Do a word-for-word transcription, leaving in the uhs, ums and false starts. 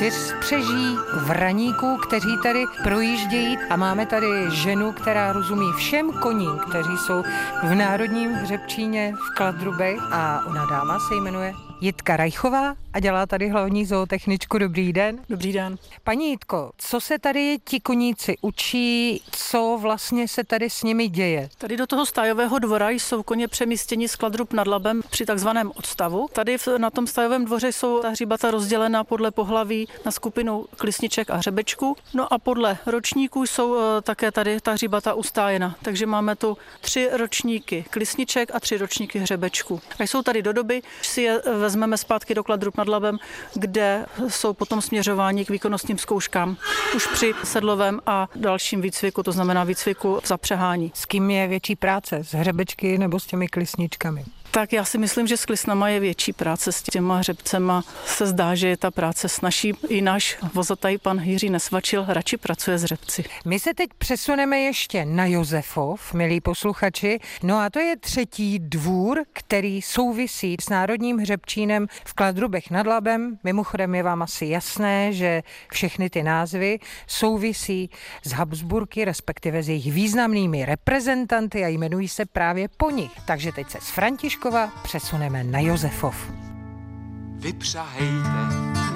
čtyř spřeží vraníků, kteří tady projíždějí a máme tady ženu, která rozumí všem koním, kteří jsou v Národním hřebčíně v Kladrubech a ona dáma se jmenuje Jitka Rajchová a dělá tady hlavní zootechničku. Dobrý den. Dobrý den. Paní Jitko, co se tady ti koníci učí, co vlastně se tady s nimi děje? Tady do toho stájového dvora jsou koně přemístěni z Kladrub nad Labem při takzvaném odstavu. Tady na tom stájovém dvoře jsou ta hříbata rozdělena podle pohlaví na skupinu klisniček a hřebečků. No a podle ročníků jsou také tady ta hříbata ustájena. Takže máme tu tři ročníky klisniček a tři ročníky hřebečků. A jsou tady do doby, si je vezmeme zpátky do Kladrub nad Labem, kde jsou potom směřováni k výkonnostním zkouškám už při sedlovém a dalším výcviku, to znamená výcviku v zapřehání. S kým je větší práce? S hřebečky nebo s těmi klisničkami? Tak já si myslím, že s klisnama je větší práce, s těma hřebcema se zdá, že je ta práce snazší. I náš vozataj pan Jiří Nesvačil radši pracuje s hřebci. My se teď přesuneme ještě na Josefov, milí posluchači. No a to je třetí dvůr, který souvisí s Národním hřebčínem v Kladrubech nad Labem. Mimochodem je vám asi jasné, že všechny ty názvy souvisí s Habsburky, respektive s jejich významnými reprezentanty a jmenují se právě po nich. Takže teď se s Františkem přesuneme na Josefov. Vypřahejte